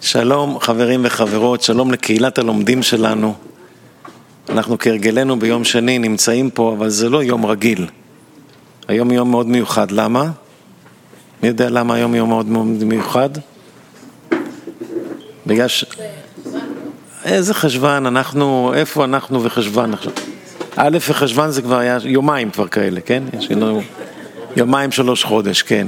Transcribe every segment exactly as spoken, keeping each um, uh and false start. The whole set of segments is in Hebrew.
שלום חברים וחברות, שלום לקהילת הלומדים שלנו. אנחנו כהרגלנו ביום שני נמצאים פה, אבל זה לא יום רגיל. היום יום מאוד מיוחד. למה? מי יודע למה היום יום מאוד מאוד מיוחד? בגלל ש... איזה חשבן, אנחנו, איפה אנחנו וחשבן עכשיו? א' וחשבן זה כבר היה יומיים כבר כאלה, כן? יש לנו יומיים שלוש חודש, כן.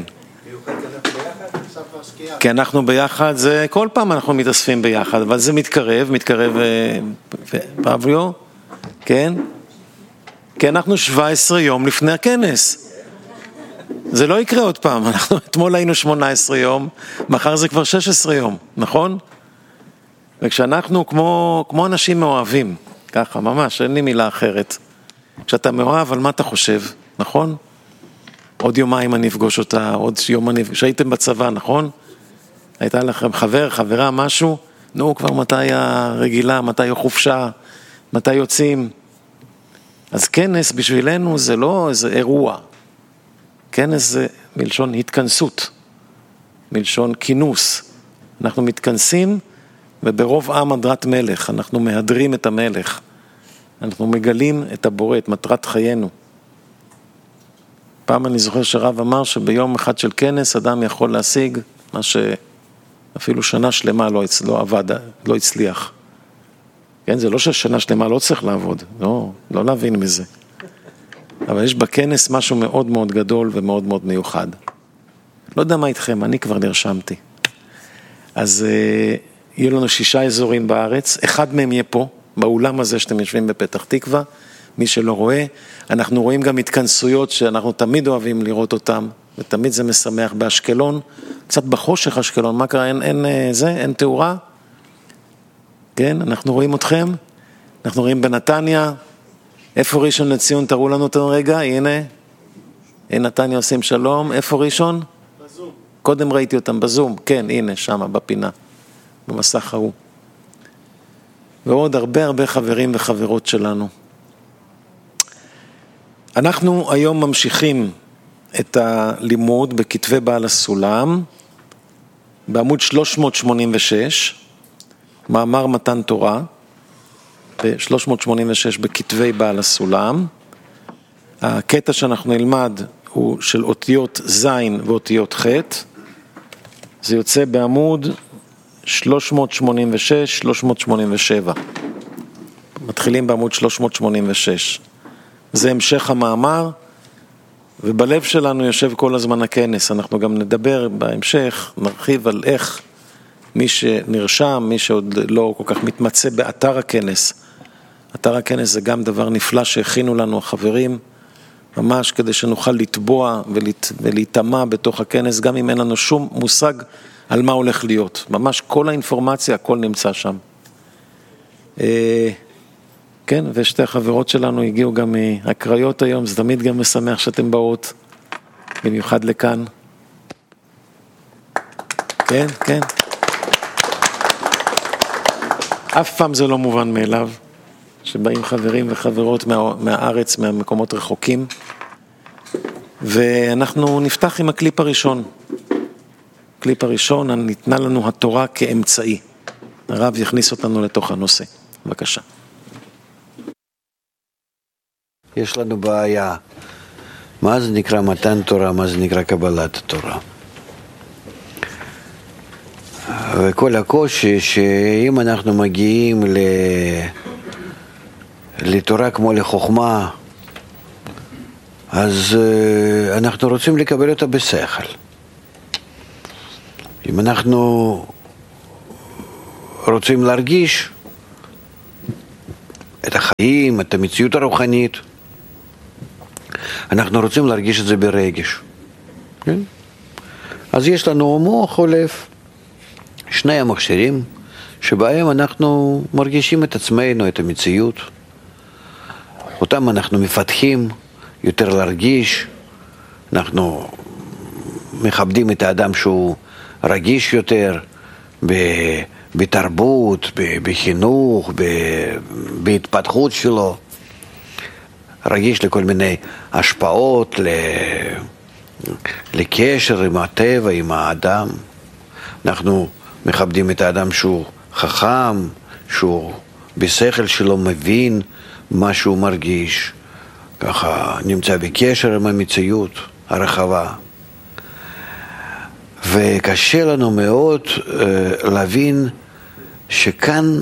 כי אנחנו ביחד, זה כל פעם אנחנו מתאספים ביחד, אבל זה מתקרב, מתקרב, פבליו, כן? כי אנחנו שבע עשרה יום לפני הכנס. זה לא יקרה עוד פעם, אנחנו אתמול היינו שמונה עשרה יום, מחר זה כבר שש עשרה יום, נכון? וכשאנחנו כמו, כמו אנשים מאוהבים, ככה, ממש, אין לי מילה אחרת. כשאתה מאוהב, על מה אתה חושב, נכון? עוד יומיים אני אפגוש אותה, עוד יום אני... שהייתם בצבא, נכון? הייתה לכם חבר, חברה, משהו? נו, כבר מתי הרגילה, מתי החופשה, מתי יוצאים? אז כנס בשבילנו זה לא איזה אירוע. כנס זה מלשון התכנסות, מלשון כינוס. אנחנו מתכנסים, וברוב עם הדרת מלך, אנחנו מהדרים את המלך. אנחנו מגלים את הבורא, את מטרת חיינו. פעם אני זוכר שרב אמר שביום אחד של כנס אדם יכול להשיג מה שאפילו שנה שלמה לא, לא עבד, לא הצליח. כן, זה לא ששנה שלמה לא צריך לעבוד, לא, לא להבין מזה. אבל יש בכנס משהו מאוד מאוד גדול ומאוד מאוד מיוחד. לא יודע מה איתכם, אני כבר נרשמתי. אז אה, יהיו לנו שישה אזורים בארץ, אחד מהם יהיה פה, באולם הזה שאתם יושבים בפתח תקווה, מי שלא רואה, אנחנו רואים גם התכנסויות שאנחנו תמיד אוהבים לראות אותם, ותמיד זה משמח באשקלון, קצת בחושך אשקלון, מה קרה, אין, אין זה, אין תאורה? כן, אנחנו רואים אתכם, אנחנו רואים בנתניה, איפה ראשון לציון, תראו לנו את הרגע, הנה, הנה נתניה עושים שלום, איפה ראשון? בזום. קודם ראיתי אותם בזום, כן, הנה, שמה, בפינה, במסך ההוא. ועוד הרבה הרבה חברים וחברות שלנו. אנחנו היום ממשיכים את הלימוד בכתבי בעל הסולם, בעמוד שלוש מאות שמונים ושש, מאמר מתן תורה, ב-שלוש מאות שמונים ושש בכתבי בעל הסולם. הקטע שאנחנו נלמד הוא של אותיות זין ואותיות חטא, זה יוצא בעמוד שלוש מאות שמונים ושש שלוש מאות שמונים ושבע. מתחילים בעמוד שלוש מאות שמונים ושש. זה המשך המאמר, ובלב שלנו יושב כל הזמן הכנס. אנחנו גם נדבר בהמשך, נרחיב על איך מי שנרשם, מי שעוד לא כל כך מתמצא באתר הכנס. אתר הכנס זה גם דבר נפלא שהכינו לנו החברים, ממש כדי שנוכל לטבוע ולהתאמה בתוך הכנס, גם אם אין לנו שום מושג על מה הולך להיות. ממש כל האינפורמציה, הכל נמצא שם. כן, ושתי החברות שלנו הגיעו גם מהקריות היום, זה תמיד גם משמח שאתם באות, במיוחד לכאן. כן, כן. אף פעם זה לא מובן מאליו, שבאים חברים וחברות מה, מהארץ, מהמקומות רחוקים, ואנחנו נפתח עם הקליפ הראשון. הקליפ הראשון, ניתנה לנו התורה כאמצעי. הרב יכניס אותנו לתוך הנושא. בבקשה. יש לנו בעיה. מה זה נקרא מתן תורה, מה זה נקרא קבלת התורה. וכל הקושי שאם אנחנו מגיעים ל... לתורה כמו לחוכמה, אז אנחנו רוצים לקבל אותה בשכל. אם אנחנו רוצים להרגיש את החיים, את המציאות הרוחנית, אנחנו רוצים להרגיש את זה ברגש. כן? אז יש לנו מוח או לב, שני המכשירים שבהם אנחנו מרגישים את עצמנו, את המציאות. אותם אנחנו מפתחים יותר להרגיש, אנחנו מכבדים את האדם שהוא רגיש יותר בתרבות, בחינוך, בהתפתחות שלו, רגיש לכל מיני השפעות, לקשר עם הטבע, עם האדם. אנחנו מכבדים את האדם שהוא חכם, שהוא בשכל שלו מבין מה שהוא מרגיש, ככה נמצא בקשר עם המציאות הרחבה. וקשה לנו מאוד להבין שכאן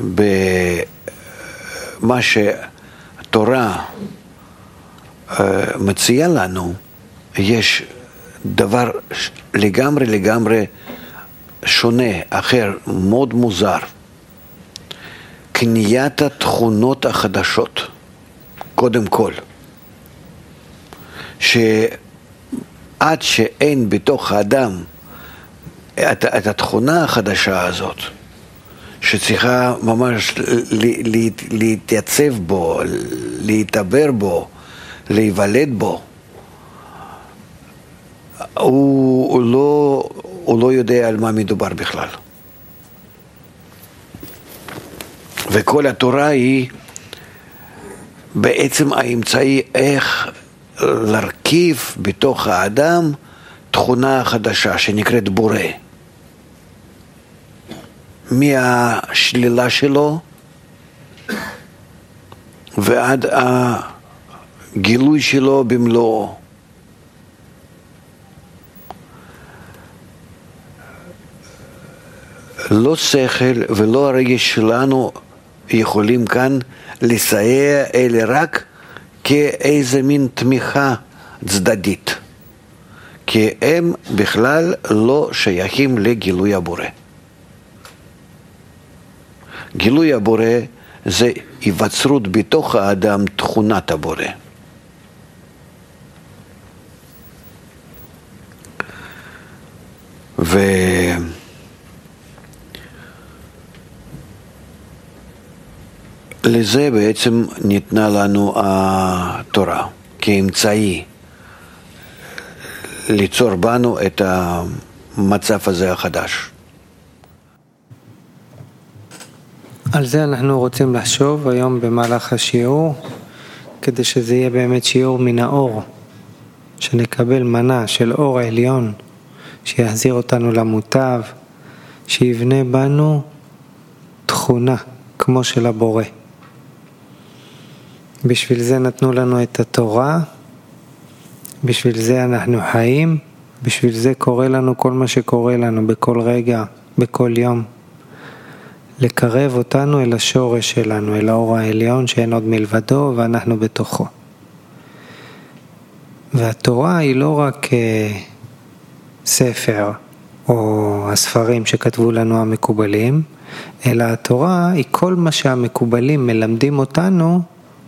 במה שהתורה מציעה לנו יש דבר לגמרי לגמרי שונה, אחר, מאוד מוזר. קניית התכונות החדשות, קודם כל. שעד שאין בתוך האדם את, את התכונה החדשה הזאת, שצריכה ממש להתייצב בו, להתעבר בו, להיוולד בו, הוא, הוא, לא, הוא לא יודע על מה מדובר בכלל. וכל התורה היא בעצם האמצעי איך להרכיב בתוך האדם תכונה חדשה שנקראת בורא. מהשלילה שלו ועד הגילוי שלו במלואו. לא שכל ולא הרגש שלנו יכולים כאן לסייע, אלא רק כאיזה מין תמיכה צדדית, כי הם בכלל לא שייכים לגילוי הבורא. גילוי הבורא זה היווצרות בתוך האדם תכונת הבורא. ו... לזה בעצם ניתנה לנו התורה, כאמצעי ליצור בנו את המצב הזה החדש. על זה אנחנו רוצים לחשוב היום במהלך השיעור, כדי שזה יהיה באמת שיעור מן האור, שנקבל מנה של אור עליון, שיחזיר אותנו למוטב, שיבנה בנו תכונה כמו של הבורא. בשביל זה נתנו לנו את התורה, בשביל זה אנחנו חיים, בשביל זה קורה לנו כל מה שקורה לנו בכל רגע, בכל יום. לקרב אותנו אל השורש שלנו, אל האור העליון שאין עוד מלבדו ואנחנו בתוכו. והתורה היא לא רק ספר או הספרים שכתבו לנו המקובלים, אלא התורה היא כל מה שהמקובלים מלמדים אותנו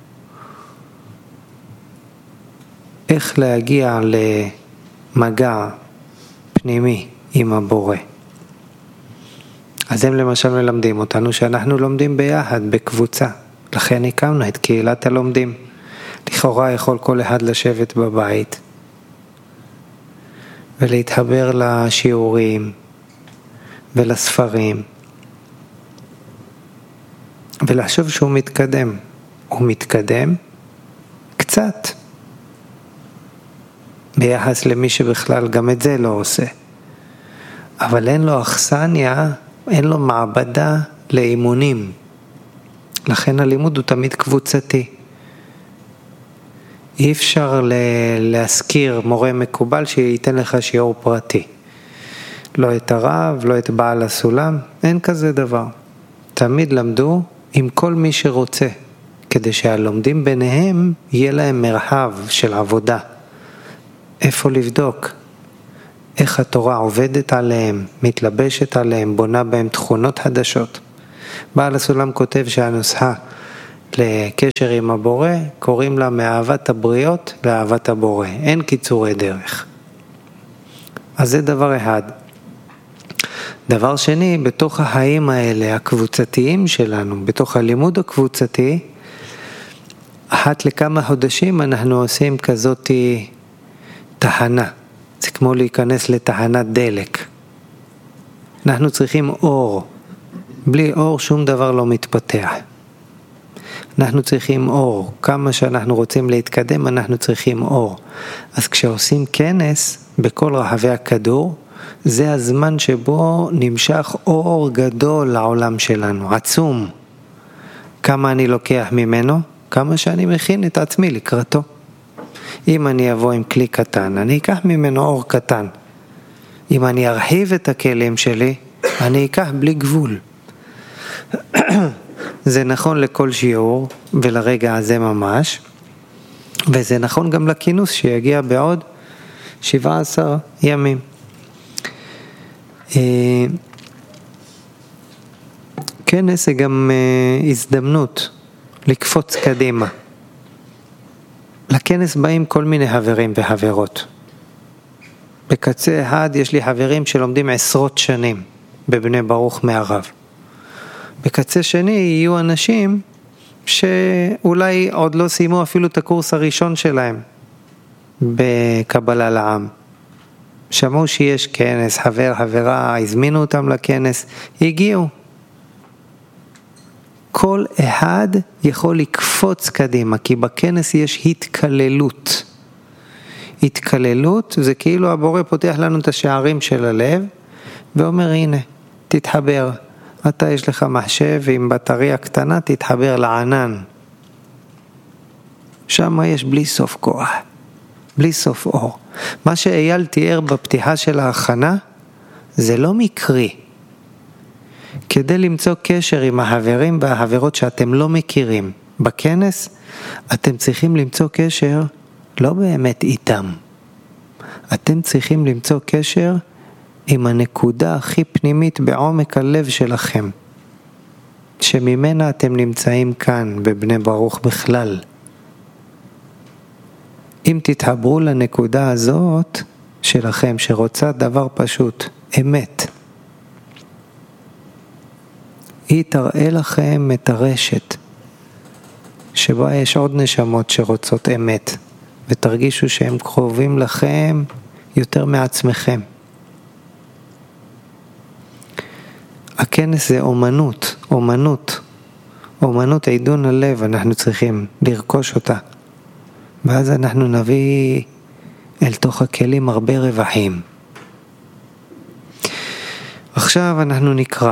איך להגיע למגע פנימי עם הבורא. אז הם למשל מלמדים אותנו שאנחנו לומדים ביחד, בקבוצה. לכן הקמנו את קהילת הלומדים. לכאורה יכול כל אחד לשבת בבית ולהתחבר לשיעורים ולספרים ולחשוב שהוא מתקדם. הוא מתקדם קצת ביחס למי שבכלל גם את זה לא עושה. אבל אין לו אכסניה, אין לו מעבדה לאימונים. לכן הלימוד הוא תמיד קבוצתי. אי אפשר להזכיר מורה מקובל שייתן לך שיעור פרטי. לא את הרב, לא את בעל הסולם, אין כזה דבר. תמיד למדו עם כל מי שרוצה, כדי שהלומדים ביניהם יהיה להם מרחב של עבודה. איפה לבדוק? איך התורה עובדת עליהם, מתלבשת עליהם, בונה בהם תכונות חדשות. בעל הסולם כותב שהנוסחה לקשר עם הבורא, קוראים לה מאהבת הבריות לאהבת הבורא. אין קיצורי דרך. אז זה דבר אחד. דבר שני, בתוך החיים האלה, הקבוצתיים שלנו, בתוך הלימוד הקבוצתי, אחת לכמה חודשים אנחנו עושים כזאת תחנה. זה כמו להיכנס לתחנת דלק. אנחנו צריכים אור. בלי אור שום דבר לא מתפתח. אנחנו צריכים אור. כמה שאנחנו רוצים להתקדם, אנחנו צריכים אור. אז כשעושים כנס בכל רחבי הכדור, זה הזמן שבו נמשך אור גדול לעולם שלנו, עצום. כמה אני לוקח ממנו? כמה שאני מכין את עצמי לקראתו. אם אני אבוא עם כלי קטן, אני אקח ממנו אור קטן. אם אני ארחיב את הכלים שלי, אני אקח בלי גבול. זה נכון לכל שיעור, ולרגע הזה ממש, וזה נכון גם לכינוס שיגיע בעוד שבעה עשר ימים. כנס זה גם הזדמנות לקפוץ קדימה. לכנס באים כל מיני חברים וחברות. בקצה אחד יש לי חברים שלומדים עשרות שנים בבני ברוך מערב. בקצה שני יהיו אנשים שאולי עוד לא סיימו אפילו את הקורס הראשון שלהם בקבלה לעם. שמעו שיש כנס, חבר, חברה, הזמינו אותם לכנס, הגיעו. כל אחד יכול לקפוץ קדימה, כי בכנס יש התקללות. התקללות זה כאילו הבורא פותח לנו את השערים של הלב, ואומר הנה, תתחבר. אתה יש לך מחשב עם בטריה קטנה, תתחבר לענן. שם יש בלי סוף כוח, בלי סוף אור. מה שאייל תיאר בפתיחה של ההכנה, זה לא מקרי. כדי למצוא קשר עם החברים והחברות שאתם לא מכירים בכנס, אתם צריכים למצוא קשר לא באמת איתם. אתם צריכים למצוא קשר עם הנקודה הכי פנימית בעומק הלב שלכם, שממנה אתם נמצאים כאן בבני ברוך בכלל. אם תתחברו לנקודה הזאת שלכם שרוצה דבר פשוט, אמת, היא תראה לכם את הרשת שבה יש עוד נשמות שרוצות אמת, ותרגישו שהם קרובים לכם יותר מעצמכם. הכנס זה אומנות, אומנות, אומנות עידון הלב, אנחנו צריכים לרכוש אותה. ואז אנחנו נביא אל תוך הכלים הרבה רווחים. עכשיו אנחנו נקרא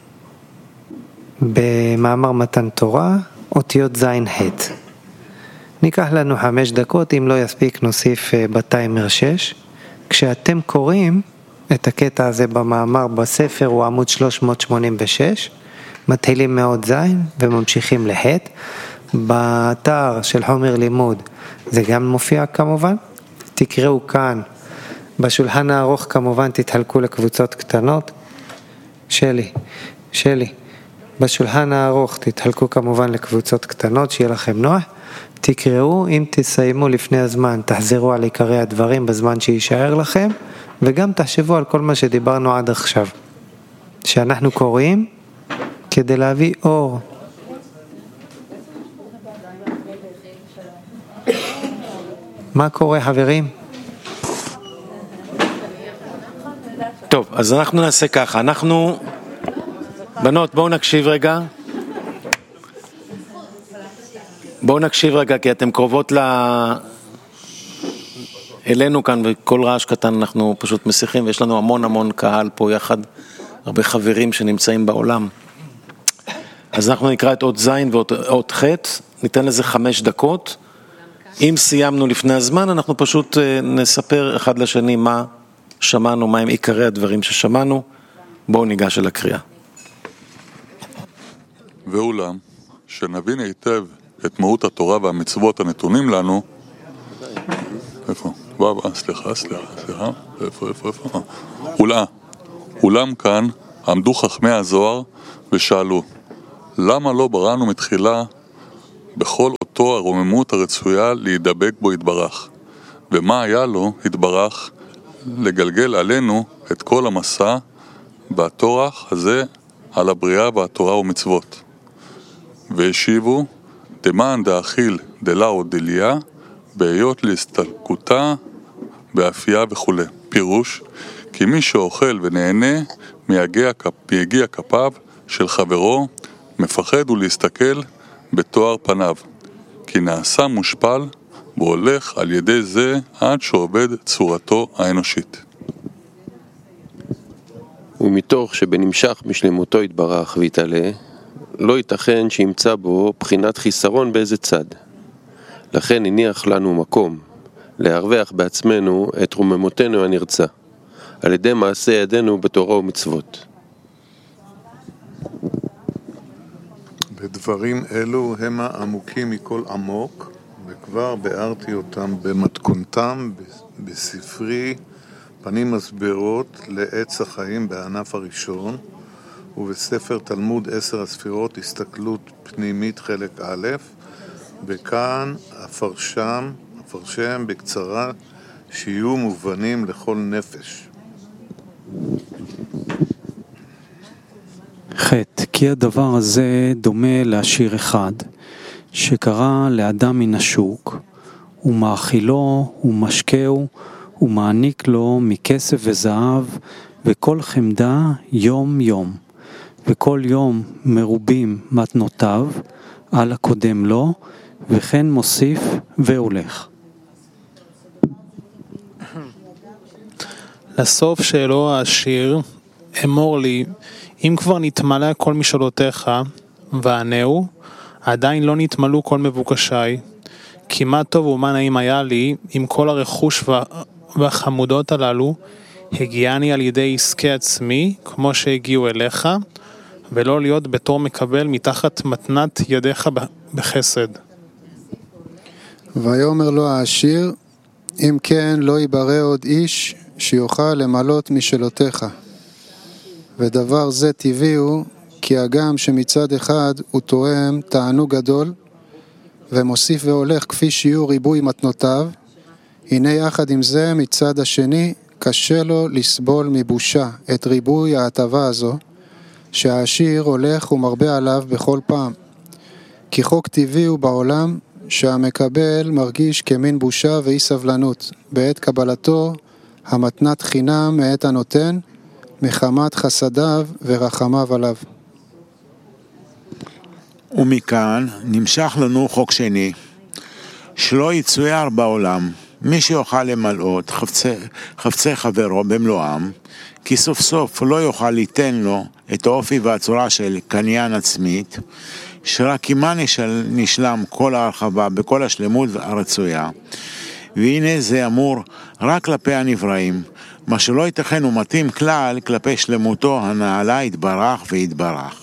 במאמר מתן תורה, אותיות זין ח'. ניקח לנו חמש דקות, אם לא יספיק נוסיף בטיימר שש. כשאתם קוראים את הקטע הזה במאמר בספר, הוא עמוד שלוש מאות שמונים ושש, מתחילים מאות זין וממשיכים לח'. באתר של חומר לימוד זה גם מופיע כמובן, תקראו כאן, בשולחן הארוך כמובן תתחלקו לקבוצות קטנות, שלי, שלי, בשולחן הארוך תתחלקו כמובן לקבוצות קטנות, שיהיה לכם נוח, תקראו, אם תסיימו לפני הזמן, תחזרו על עיקרי הדברים בזמן שישאר לכם, וגם תחשבו על כל מה שדיברנו עד עכשיו, שאנחנו קוראים כדי להביא אור. מה קורה חברים? טוב, אז אנחנו נעשה ככה, אנחנו, בנות בואו נקשיב רגע, בואו נקשיב רגע כי אתם קרובות ל... אלינו כאן וכל רעש קטן אנחנו פשוט משיחים ויש לנו המון המון קהל פה יחד, הרבה חברים שנמצאים בעולם. אז אנחנו נקרא את אות זין ואות ח', ניתן לזה חמש דקות. אם סיימנו לפני הזמן, אנחנו פשוט נספר אחד לשני מה שמענו, מה הם עיקרי הדברים ששמענו. בואו ניגש אל הקריאה. ואולם, שנבין היטב את מהות התורה והמצוות הנתונים לנו, איפה? בבא, סליחה, סליחה, סליחה, איפה, איפה, איפה? אולה, אולם כאן עמדו חכמי הזוהר ושאלו, למה לא בראנו מתחילה בכל אותו הרוממות הרצויה להידבק בו יתברך? ומה היה לו יתברך לגלגל עלינו את כל המסע והטורח הזה על הבריאה והתורה ומצוות? והשיבו, דמאן דאכיל דלאו דליה, בהיות להסתלקותה באפייה וכו'. פירוש, כי מי שאוכל ונהנה מיגיע, מיגיע כפיו של חברו, מפחד ולהסתכל בתואר פניו, כי נעשה מושפל והולך על ידי זה עד שעובד צורתו האנושית. ומתוך שבנמשך משלמותו יתברך ויתעלה, לא ייתכן שימצא בו בחינת חיסרון באיזה צד. לכן הניח לנו מקום להרווח בעצמנו את רוממותנו הנרצה, על ידי מעשה ידינו בתורה ומצוות. בדברים אלו הם העמוקים מכל עמוק, וכבר ביארתי אותם במתכונתם בספרי פנים מסבירות לעץ החיים בענף הראשון, ובספר תלמוד עשר הספירות הסתכלות פנימית חלק א', וכאן אפרשם, אפרשם בקצרה, שיהיו מובנים לכל נפש. חטא, כי הדבר הזה דומה לעשיר אחד, שקרא לאדם מן השוק, ומאכילו ומשקהו, ומעניק לו מכסף וזהב, וכל חמדה יום יום, וכל יום מרובים מתנותיו, על הקודם לו, וכן מוסיף והולך. לסוף שאלו העשיר, אמור לי, אם כבר נתמלא כל משאלותיך, וענהו, עדיין לא נתמלאו כל מבוקשי, כי מה טוב ומה נעים היה לי, עם כל הרכוש והחמודות הללו, הגיעני על ידי עסקי עצמי, כמו שהגיעו אליך, ולא להיות בתור מקבל מתחת מתנת ידיך בחסד. ויאמר לו העשיר, אם כן לא יברא עוד איש שיוכל למלות משאלותיך. ודבר זה טבעי הוא, כי הגם שמצד אחד הוא תואם תענוג גדול, ומוסיף והולך כפי שיהיו ריבוי מתנותיו, הנה יחד עם זה מצד השני קשה לו לסבול מבושה את ריבוי ההטבה הזו, שהעשיר הולך ומרבה עליו בכל פעם. כי חוק טבעי הוא בעולם שהמקבל מרגיש כמין בושה ואי סבלנות, בעת קבלתו המתנת חינם מעת הנותן, מחמת חסדיו ורחמיו עליו. ומכאן נמשך לנו חוק שני, שלא יצויר בעולם מי שיוכל למלאות חפצי, חפצי חברו במלואם, כי סוף סוף לא יוכל ליתן לו את האופי והצורה של קניין עצמית, שרק עמה נשל, נשלם כל ההרחבה בכל השלמות הרצויה, והנה זה אמור רק כלפי הנבראים, מה שלא ייתכן ומתאים כלל כלפי שלמותו הנעלה יתברך ויתברך.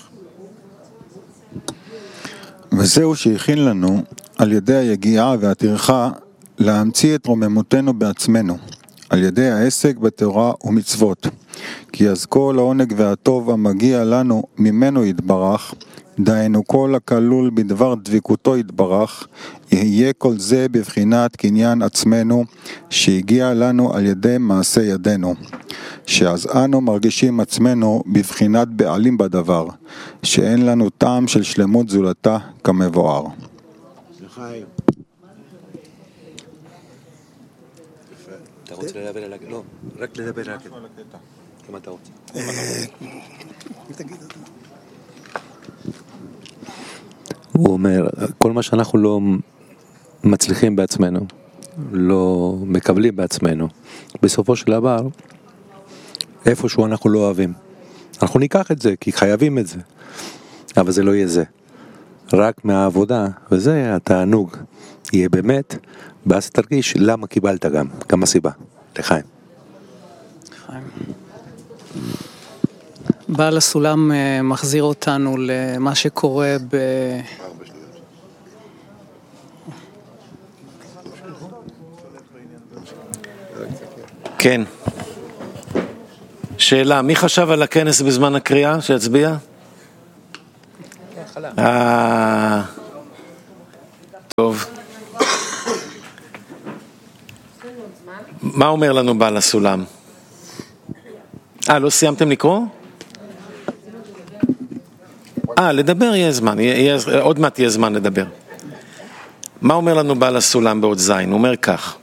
וזהו שהכין לנו על ידי היגיעה והטרחה להמציא את רוממותנו בעצמנו, על ידי העסק בתורה ומצוות, כי אז כל העונג והטוב המגיע לנו ממנו יתברך, דהיינו כל הכלול בדבר דבקותו יתברך, יהיה כל זה בבחינת קניין עצמנו שהגיע לנו על ידי מעשה ידינו, שאז אנו מרגישים עצמנו בבחינת בעלים בדבר, שאין לנו טעם של שלמות זולתה כמבואר. אתה רוצה לדבר על הקטע? לא, רק לדבר על הקטע. כמה אתה רוצה? הוא אומר, כל מה שאנחנו לא מצליחים בעצמנו, לא מקבלים בעצמנו, בסופו של דבר, איפשהו אנחנו לא אוהבים. אנחנו ניקח את זה, כי חייבים את זה. אבל זה לא יהיה זה. רק מהעבודה, וזה התענוג, יהיה באמת, ואז תרגיש למה קיבלת גם, גם הסיבה. לחיים. בעל הסולם מחזיר אותנו למה שקורה ב... כן. שאלה, מי חשב על הכנס בזמן הקריאה שהצביע? אה... טוב. מה אומר לנו בעל הסולם? אה, לא סיימתם לקרוא? אה, לדבר יהיה זמן, יהיה, עוד מעט יהיה זמן לדבר. מה אומר לנו בעל הסולם בעוד זין? הוא אומר כך,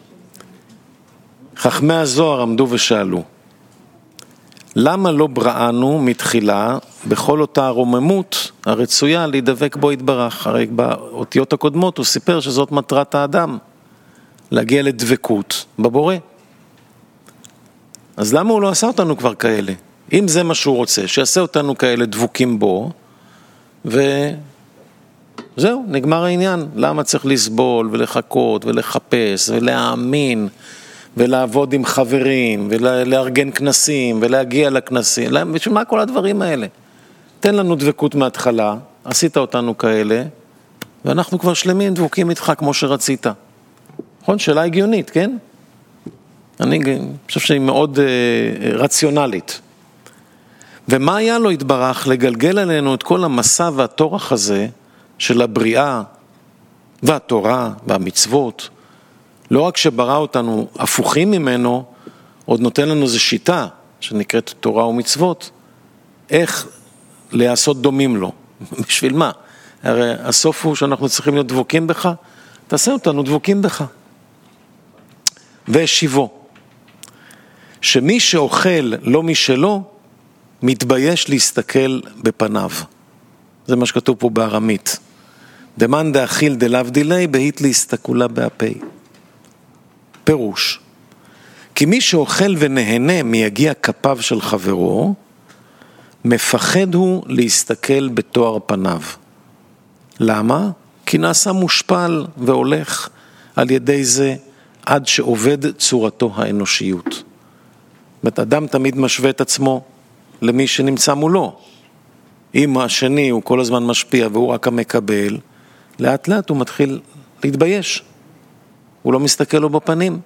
חכמי הזוהר עמדו ושאלו, למה לא בראנו מתחילה בכל אותה הרוממות הרצויה להידבק בו יתברך? הרי באותיות הקודמות הוא סיפר שזאת מטרת האדם, להגיע לדבקות בבורא. אז למה הוא לא עשה אותנו כבר כאלה? אם זה מה שהוא רוצה, שיעשה אותנו כאלה דבוקים בו, וזהו, נגמר העניין. למה צריך לסבול ולחכות ולחפש ולהאמין ולעבוד עם חברים ולארגן כנסים ולהגיע לכנסים? בשביל מה כל הדברים האלה? תן לנו דבקות מההתחלה, עשית אותנו כאלה, ואנחנו כבר שלמים דבוקים איתך כמו שרצית. נכון? שאלה הגיונית, כן? אני חושב שהיא מאוד uh, רציונלית. ומה היה לו התברך לגלגל עלינו את כל המסע והתורח הזה של הבריאה והתורה והמצוות? לא רק שברא אותנו הפוכים ממנו, עוד נותן לנו איזו שיטה שנקראת תורה ומצוות, איך לעשות דומים לו. בשביל מה? הרי הסוף הוא שאנחנו צריכים להיות דבוקים בך, תעשה אותנו דבוקים בך. והשיבו, שמי שאוכל לא משלו, מתבייש להסתכל בפניו. זה מה שכתוב פה בארמית. דמן דאכיל דלאו דילי, בהית להסתכולה בהפי. פירוש, כי מי שאוכל ונהנה מיגיע כפיו של חברו, מפחד הוא להסתכל בתואר פניו. למה? כי נעשה מושפל והולך על ידי זה עד שעובד צורתו האנושיות. זאת אומרת, אדם תמיד משווה את עצמו למי שנמצא מולו. אם השני הוא כל הזמן משפיע והוא רק המקבל, לאט לאט הוא מתחיל להתבייש. הוא לא מסתכל לו בפנים.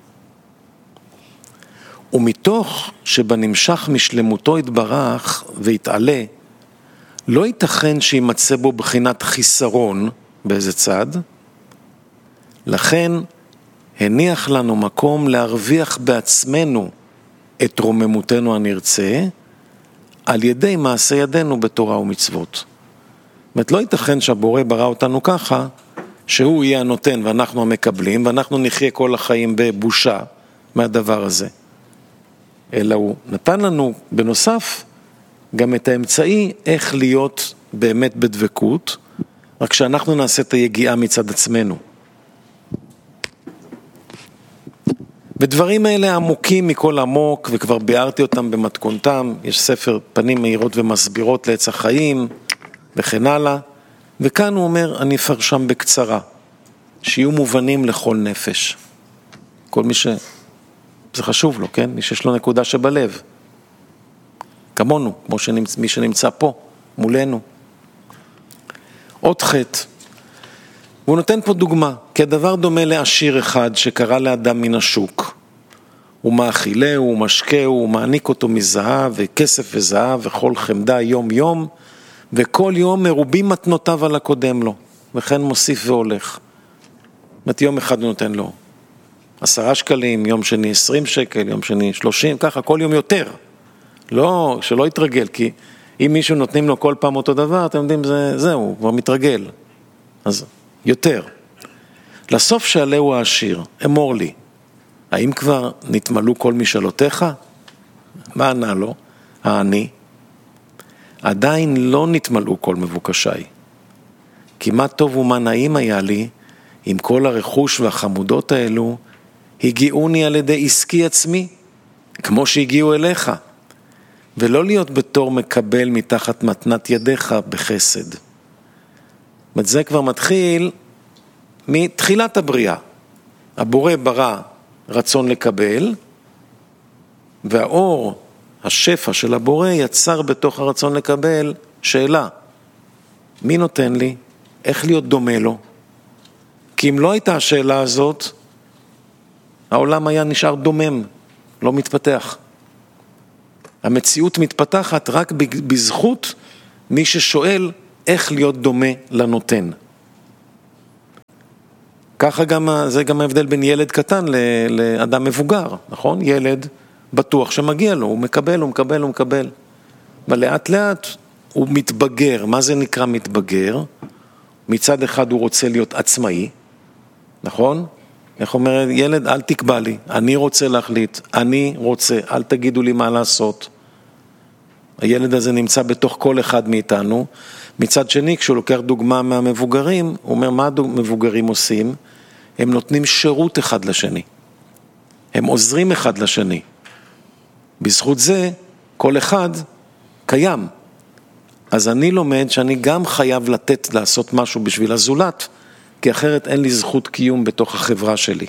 ומתוך שבנמשך משלמותו יתברך ויתעלה, לא ייתכן שימצא בו בחינת חיסרון באיזה צד, לכן הניח לנו מקום להרוויח בעצמנו את רוממותנו הנרצה, על ידי מעשה ידינו בתורה ומצוות. זאת אומרת, לא ייתכן שהבורא ברא אותנו ככה, שהוא יהיה הנותן ואנחנו המקבלים, ואנחנו נחיה כל החיים בבושה מהדבר הזה. אלא הוא נתן לנו בנוסף גם את האמצעי איך להיות באמת בדבקות, רק שאנחנו נעשה את היגיעה מצד עצמנו. ודברים האלה עמוקים מכל עמוק, וכבר ביארתי אותם במתכונתם, יש ספר פנים מהירות ומסבירות לעץ החיים, וכן הלאה, וכאן הוא אומר, אני אפרשם בקצרה, שיהיו מובנים לכל נפש. כל מי ש... זה חשוב לו, כן? מי שיש לו נקודה שבלב. כמונו, כמו שנמצ... מי שנמצא פה, מולנו. עוד חטא. והוא נותן פה דוגמה, כי הדבר דומה לעשיר אחד שקרא לאדם מן השוק. הוא מאכילהו, הוא משקהו, הוא מעניק אותו מזהב וכסף וזהב וכל חמדה יום יום, וכל יום מרובים מתנותיו על הקודם לו, וכן מוסיף והולך. זאת אומרת, יום אחד הוא נותן לו עשרה שקלים, יום שני עשרים שקל, יום שני שלושים, ככה כל יום יותר. לא, שלא יתרגל, כי אם מישהו נותנים לו כל פעם אותו דבר, אתם יודעים, זה, זהו, הוא כבר מתרגל. אז יותר. לסוף שעלהו העשיר, אמור לי, האם כבר נתמלאו כל משאלותיך? מה ענה לו? העני. עדיין לא נתמלאו כל מבוקשיי. כי מה טוב ומה נעים היה לי, עם כל הרכוש והחמודות האלו, הגיעוני על ידי עסקי עצמי, כמו שהגיעו אליך, ולא להיות בתור מקבל מתחת מתנת ידיך בחסד. זה כבר מתחיל מתחילת הבריאה. הבורא ברא רצון לקבל, והאור, השפע של הבורא, יצר בתוך הרצון לקבל שאלה. מי נותן לי? איך להיות דומה לו? כי אם לא הייתה השאלה הזאת, העולם היה נשאר דומם, לא מתפתח. המציאות מתפתחת רק בזכות מי ששואל איך להיות דומה לנותן. ככה גם, זה גם ההבדל בין ילד קטן לאדם מבוגר, נכון? ילד בטוח שמגיע לו, הוא מקבל, הוא מקבל, הוא מקבל. ולאט לאט הוא מתבגר. מה זה נקרא מתבגר? מצד אחד הוא רוצה להיות עצמאי, נכון? איך אומר ילד? אל תקבע לי, אני רוצה להחליט, אני רוצה, אל תגידו לי מה לעשות. הילד הזה נמצא בתוך כל אחד מאיתנו. מצד שני, כשהוא לוקח דוגמה מהמבוגרים, הוא אומר, מה המבוגרים עושים? הם נותנים שירות אחד לשני. הם עוזרים אחד לשני. בזכות זה, כל אחד קיים. אז אני לומד שאני גם חייב לתת לעשות משהו בשביל הזולת, כי אחרת אין לי זכות קיום בתוך החברה שלי.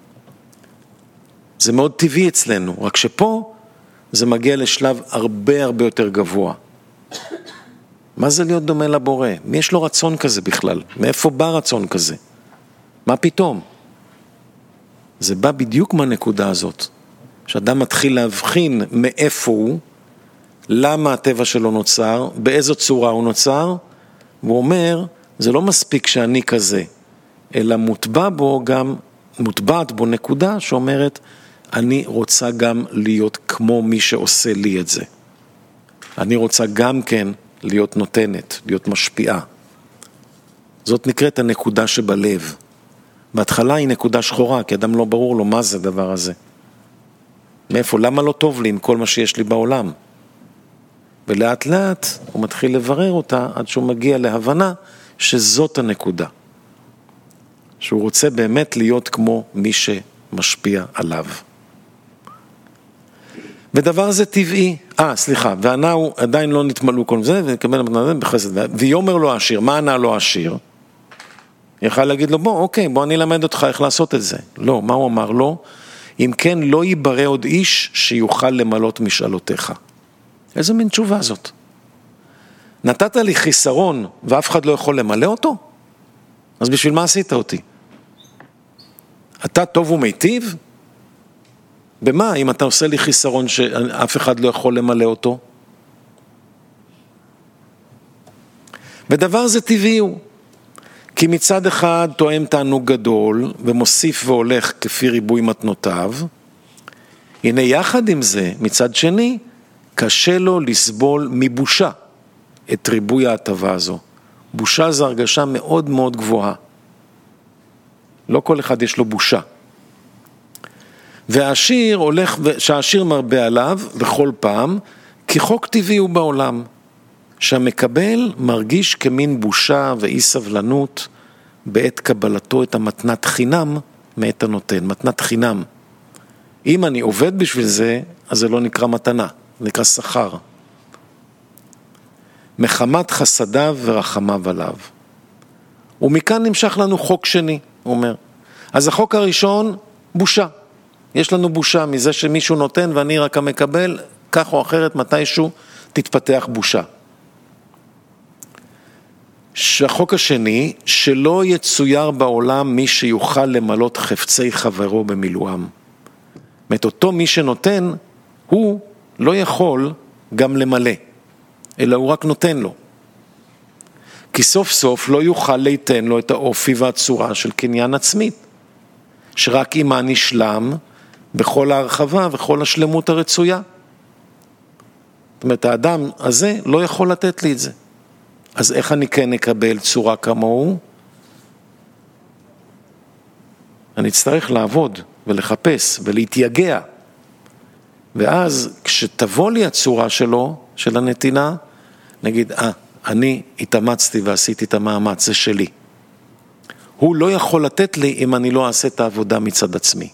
זה מאוד טבעי אצלנו, רק שפה זה מגיע לשלב הרבה הרבה יותר גבוה. מה זה להיות דומה לבורא? מי יש לו רצון כזה בכלל? מאיפה בא רצון כזה? מה פתאום? זה בא בדיוק מהנקודה הזאת, שאדם מתחיל להבחין מאיפה הוא, למה הטבע שלו נוצר, באיזו צורה הוא נוצר, והוא אומר, זה לא מספיק שאני כזה, אלא מוטבע בו גם, מוטבעת בו נקודה שאומרת, אני רוצה גם להיות כמו מי שעושה לי את זה. אני רוצה גם כן להיות נותנת, להיות משפיעה. זאת נקראת הנקודה שבלב. בהתחלה היא נקודה שחורה, כי אדם לא ברור לו מה זה הדבר הזה. מאיפה? למה לא טוב לי עם כל מה שיש לי בעולם? ולאט לאט הוא מתחיל לברר אותה עד שהוא מגיע להבנה שזאת הנקודה. שהוא רוצה באמת להיות כמו מי שמשפיע עליו. ודבר זה טבעי. אה, סליחה, והנאו עדיין לא נתמלאו כל זה, ונקבל בחסד. ויאמר לו העשיר, מה ענה לו העשיר? יכל להגיד לו, בוא, אוקיי, בוא אני אלמד אותך איך לעשות את זה. לא, מה הוא אמר לו? אם כן, לא ייברא עוד איש שיוכל למלות משאלותיך. איזה מין תשובה זאת? נתת לי חיסרון ואף אחד לא יכול למלא אותו? אז בשביל מה עשית אותי? אתה טוב ומיטיב? במה? אם אתה עושה לי חיסרון שאף אחד לא יכול למלא אותו? ודבר זה טבעי הוא. כי מצד אחד תואם תענוג גדול ומוסיף והולך כפי ריבוי מתנותיו, הנה יחד עם זה, מצד שני, קשה לו לסבול מבושה את ריבוי ההטבה הזו. בושה זו הרגשה מאוד מאוד גבוהה. לא כל אחד יש לו בושה. והעשיר הולך, שהעשיר מרבה עליו בכל פעם, כי חוק טבעי הוא בעולם. שהמקבל מרגיש כמין בושה ואי סבלנות בעת קבלתו את המתנת חינם מאת הנותן, מתנת חינם. אם אני עובד בשביל זה, אז זה לא נקרא מתנה, זה נקרא שכר. מחמת חסדיו ורחמיו עליו. ומכאן נמשך לנו חוק שני, הוא אומר. אז החוק הראשון, בושה. יש לנו בושה מזה שמישהו נותן ואני רק המקבל, כך או אחרת מתישהו תתפתח בושה. שהחוק השני, שלא יצויר בעולם מי שיוכל למלות חפצי חברו במילואם. זאת אותו מי שנותן, הוא לא יכול גם למלא, אלא הוא רק נותן לו. כי סוף סוף לא יוכל ליתן לו את האופי והצורה של קניין עצמית, שרק אימה נשלם בכל ההרחבה וכל השלמות הרצויה. זאת אומרת, האדם הזה לא יכול לתת לי את זה. אז איך אני כן אקבל צורה כמוהו? אני אצטרך לעבוד ולחפש ולהתייגע. ואז כשתבוא לי הצורה שלו, של הנתינה, נגיד, אה, אני התאמצתי ועשיתי את המאמץ, זה שלי. הוא לא יכול לתת לי אם אני לא אעשה את העבודה מצד עצמי.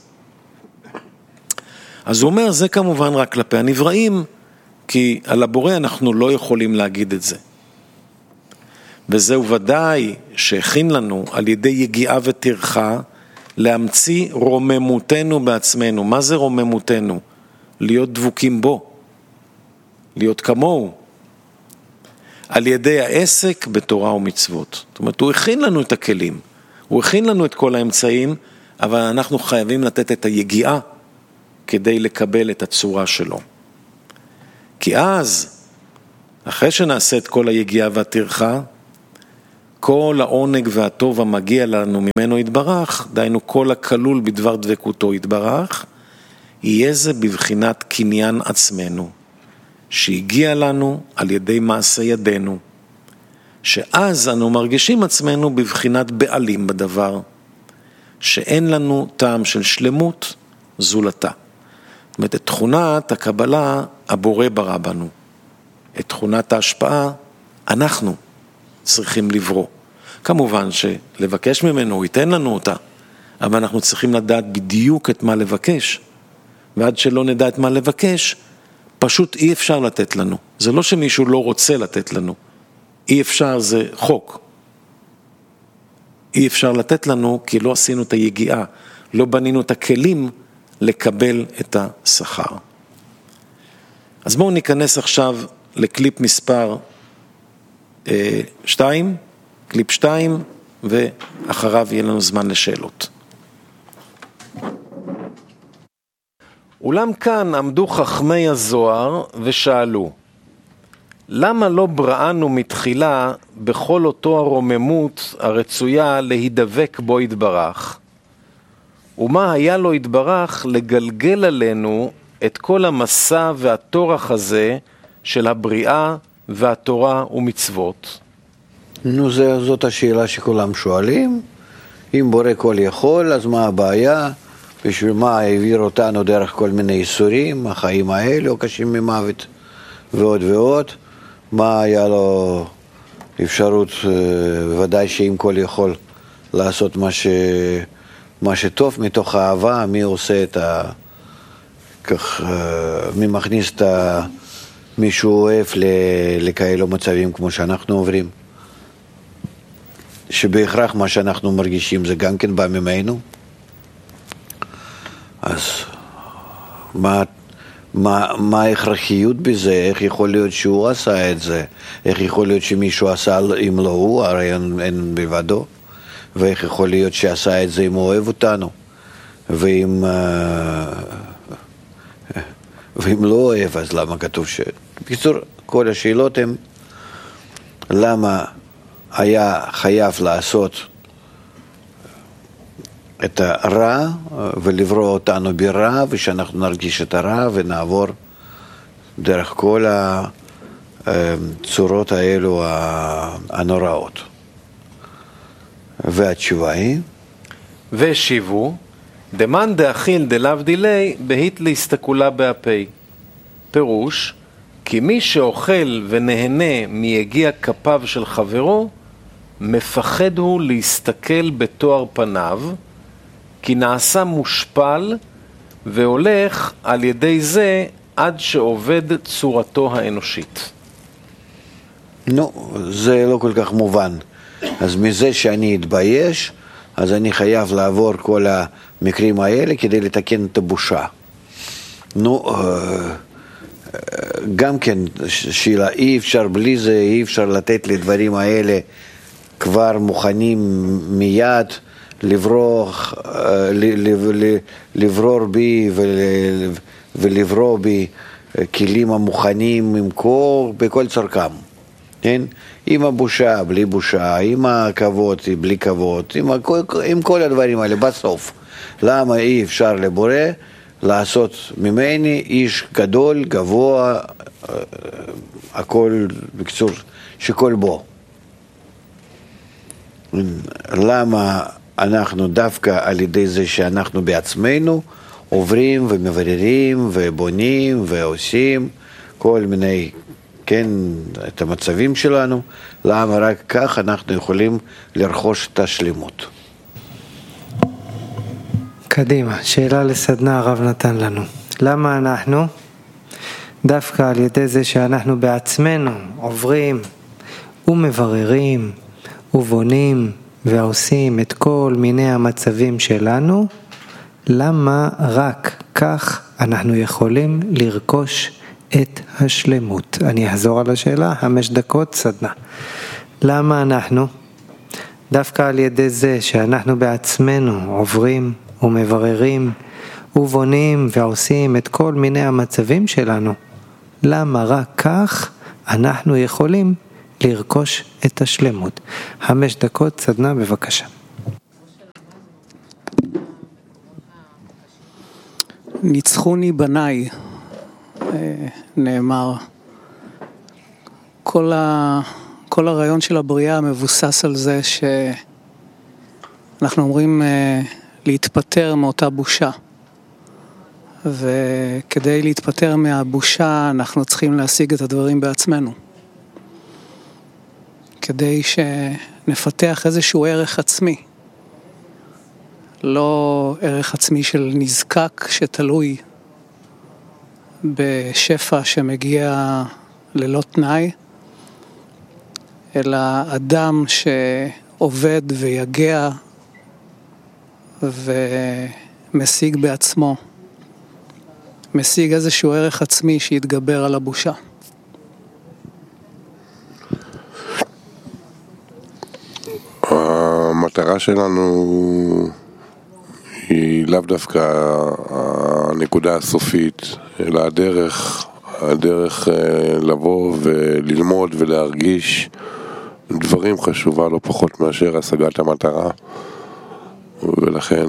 אז הוא אומר, זה כמובן רק כלפי הנבראים, כי על הבורא אנחנו לא יכולים להגיד את זה. וזהו ודאי שהכין לנו על ידי יגיעה וטרחה להמציא רוממותנו בעצמנו. מה זה רוממותנו? להיות דבוקים בו, להיות כמוהו, על ידי העסק בתורה ומצוות. זאת אומרת, הוא הכין לנו את הכלים, הוא הכין לנו את כל האמצעים, אבל אנחנו חייבים לתת את היגיעה כדי לקבל את הצורה שלו. כי אז, אחרי שנעשה את כל היגיעה והטרחה, כל העונג והטוב המגיע לנו ממנו יתברך, דיינו כל הכלול בדבר דבקותו יתברך, יהיה זה בבחינת קניין עצמנו, שהגיע לנו על ידי מעשה ידינו, שאז אנו מרגישים עצמנו בבחינת בעלים בדבר, שאין לנו טעם של שלמות זולתה. זאת אומרת, את תכונת הקבלה הבורא ברא בנו, את תכונת ההשפעה אנחנו צריכים לברוא. כמובן שלבקש ממנו הוא ייתן לנו אותה, אבל אנחנו צריכים לדעת בדיוק את מה לבקש, ועד שלא נדע את מה לבקש, פשוט אי אפשר לתת לנו. זה לא שמישהו לא רוצה לתת לנו. אי אפשר, זה חוק. אי אפשר לתת לנו כי לא עשינו את היגיעה, לא בנינו את הכלים לקבל את השכר. אז בואו ניכנס עכשיו לקליפ מספר אה, שתיים, קליפ שתיים, ואחריו יהיה לנו זמן לשאלות. אולם כאן עמדו חכמי הזוהר ושאלו, למה לא בראנו מתחילה בכל אותו הרוממות הרצויה להידבק בו יתברך? ומה היה לו יתברך לגלגל עלינו את כל המסע והתורח הזה של הבריאה והתורה ומצוות? נו, זה, זאת השאלה שכולם שואלים. אם בורא כל יכול, אז מה הבעיה? בשביל מה העביר אותנו דרך כל מיני איסורים, החיים האלו קשים ממוות ועוד ועוד? מה היה לו אפשרות, בוודאי שאם כל יכול לעשות מה, ש... מה שטוב מתוך האהבה, מי עושה את ה... כך, מי מכניס את ה... מישהו אוהב לכאלו מצבים כמו שאנחנו עוברים? שבהכרח מה שאנחנו מרגישים זה גם כן בא ממנו. אז מה, מה, מה ההכרחיות בזה? איך יכול להיות שהוא עשה את זה? איך יכול להיות שמישהו עשה אם לא הוא, הרי אין, אין בלבדו? ואיך יכול להיות שעשה את זה אם הוא אוהב אותנו? ואם, ואם לא אוהב, אז למה כתוב ש... בקיצור, כל השאלות הן למה היה חייב לעשות את הרע ולברוא אותנו ברע, ושאנחנו נרגיש את הרע ונעבור דרך כל הצורות האלו הנוראות. והתשובה היא? והשיבו, דמן דאכיל דלאו דילי בהית להסתכולה באפי. פירוש, כי מי שאוכל ונהנה מיגיע כפיו של חברו, מפחד הוא להסתכל בתואר פניו, כי נעשה מושפל והולך על ידי זה עד שעובד צורתו האנושית. נו, זה לא כל כך מובן. אז מזה שאני אתבייש, אז אני חייב לעבור כל המקרים האלה כדי לתקן את הבושה. נו, גם כן שאלה, אי אפשר בלי זה, אי אפשר לתת לדברים האלה כבר מוכנים מיד, לברוח, לברור בי ולברוא בי כלים המוכנים עם כל, בכל צרכם. כן? עם הבושה, בלי בושה, עם הכבוד, בלי כבוד, עם, הכל, עם כל הדברים האלה, בסוף. למה אי אפשר לבורא לעשות ממני איש גדול, גבוה, הכל, בקצור, שכל בו. למה אנחנו דווקא על ידי זה שאנחנו בעצמנו עוברים ומבררים ובונים ועושים כל מיני, כן, את המצבים שלנו, למה רק כך אנחנו יכולים לרכוש את השלמות? קדימה, שאלה לסדנה הרב נתן לנו. למה אנחנו, דווקא על ידי זה שאנחנו בעצמנו עוברים ומבררים ובונים ועושים את כל מיני המצבים שלנו, למה רק כך אנחנו יכולים לרכוש את השלמות? אני אחזור על השאלה, חמש דקות סדנה. למה אנחנו, דווקא על ידי זה שאנחנו בעצמנו עוברים ומבררים ובונים ועושים את כל מיני המצבים שלנו, למה רק כך אנחנו יכולים לרכוש את השלמות? חמש דקות סדנה, בבקשה. ניצחוני בניי, נאמר. כל, ה... כל הרעיון של הבריאה מבוסס על זה שאנחנו אומרים להתפטר מאותה בושה. וכדי להתפטר מהבושה אנחנו צריכים להשיג את הדברים בעצמנו. כדי שנפתח איזשהו ערך עצמי. לא ערך עצמי של נזקק שתלוי בשפע שמגיע ללא תנאי, אלא אדם שעובד ויגע ומשיג בעצמו, משיג איזשהו ערך עצמי שיתגבר על הבושה. המטרה שלנו היא לאו דווקא הנקודה הסופית, אלא הדרך, הדרך לבוא וללמוד ולהרגיש דברים חשובה לא פחות מאשר השגת המטרה, ולכן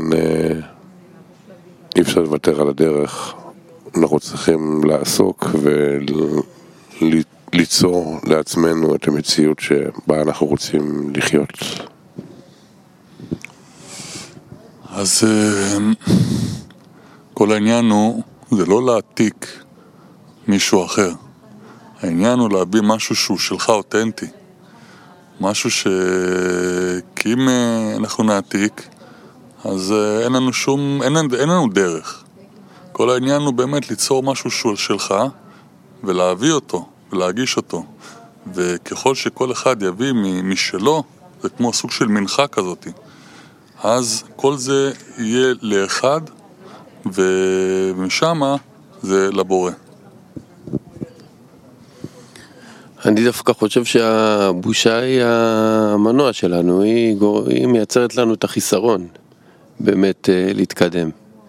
אי אפשר לוותר על הדרך. אנחנו צריכים לעסוק וליצור לעצמנו את המציאות שבה אנחנו רוצים לחיות. אז כל העניין הוא, זה לא להעתיק מישהו אחר. העניין הוא להביא משהו שהוא שלך אותנטי. משהו ש... כי אם אנחנו נעתיק, אז אין לנו שום, אין, אין לנו דרך. כל העניין הוא באמת ליצור משהו שהוא שלך, ולהביא אותו, ולהגיש אותו. וככל שכל אחד יביא משלו, זה כמו סוג של מנחה כזאת. אז כל זה יהיה לאחד, ומשם זה לבורא. אני דווקא חושב שהבושה היא המנוע שלנו, היא, גור... היא מייצרת לנו את החיסרון, באמת להתקדם.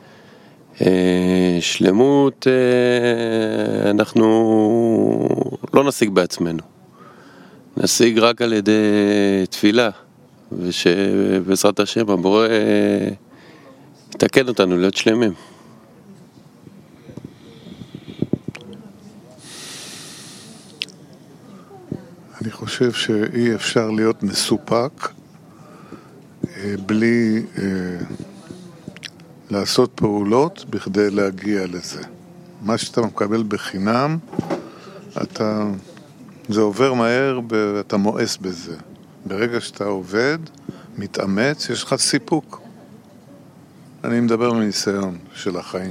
שלמות אנחנו לא נשיג בעצמנו, נשיג רק על ידי תפילה, ושבעזרת השם הבורא יתקן אותנו להיות שלמים. אני חושב שאי אפשר להיות מסופק בלי לעשות פעולות בכדי להגיע לזה. מה שאתה מקבל בחינם, אתה, זה עובר מהר ואתה מואס בזה. ברגע שאתה עובד, מתאמץ, יש לך סיפוק. אני מדבר מניסיון של החיים.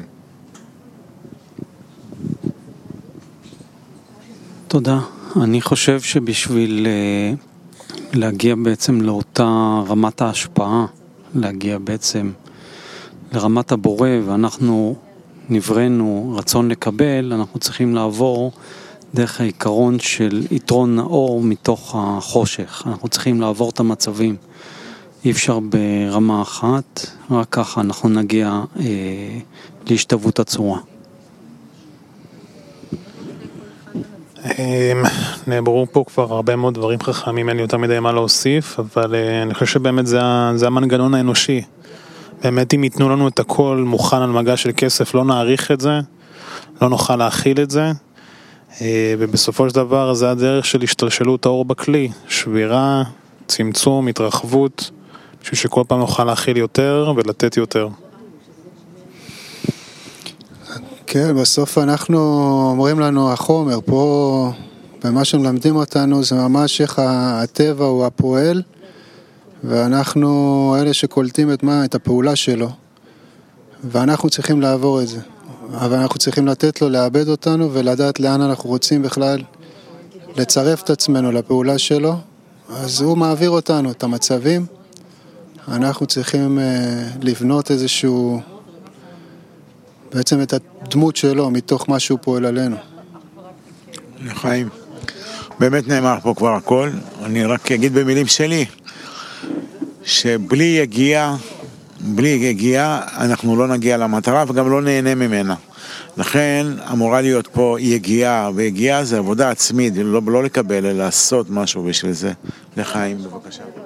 תודה. אני חושב שבשביל להגיע בעצם לאותה רמת ההשפעה, להגיע בעצם לרמת הבורא, ואנחנו נברנו רצון לקבל, אנחנו צריכים לעבור דרך העיקרון של יתרון האור מתוך החושך. אנחנו צריכים לעבור את המצבים. אי אפשר ברמה אחת, רק ככה אנחנו נגיע אה, להשתוות הצורה. נאמרו פה כבר הרבה מאוד דברים חכמים, אין לי יותר מדי מה להוסיף, אבל אני חושב שבאמת זה, זה המנגנון האנושי. באמת אם ייתנו לנו את הכל מוכן על מגע של כסף, לא נעריך את זה, לא נוכל להכיל את זה, ובסופו של דבר זה הדרך של השתלשלות האור בכלי, שבירה, צמצום, התרחבות, בשביל שכל פעם נוכל להכיל יותר ולתת יותר. כן, בסוף אנחנו אומרים לנו החומר, פה במה שמלמדים אותנו זה ממש איך הטבע הוא הפועל, ואנחנו אלה שקולטים את מה, את הפעולה שלו, ואנחנו צריכים לעבור את זה, אבל אנחנו צריכים לתת לו לאבד אותנו ולדעת לאן אנחנו רוצים בכלל לצרף את עצמנו לפעולה שלו. אז הוא מעביר אותנו, את המצבים, אנחנו צריכים לבנות איזשהו, בעצם את הדמות שלו מתוך מה שהוא פועל עלינו. לחיים, באמת נאמר פה כבר הכל, אני רק אגיד במילים שלי, שבלי יגיע, בלי יגיע, אנחנו לא נגיע למטרה וגם לא נהנה ממנה. לכן אמורה להיות פה יגיעה, ויגיעה זה עבודה עצמית, לא, לא לקבל, אלא לעשות משהו בשביל זה. לחיים, בבקשה.